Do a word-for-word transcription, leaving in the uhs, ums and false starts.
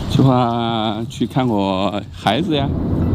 计划去看我孩子呀。